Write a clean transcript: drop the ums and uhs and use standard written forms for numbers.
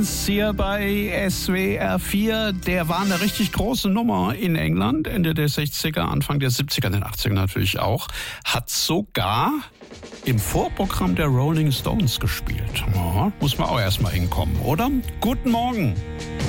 Hier bei SWR 4, der war eine richtig große Nummer in England, Ende der 60er, Anfang der 70er, den 80er natürlich auch, hat sogar im Vorprogramm der Rolling Stones gespielt. Ja, muss man auch erstmal hinkommen, oder? Guten Morgen.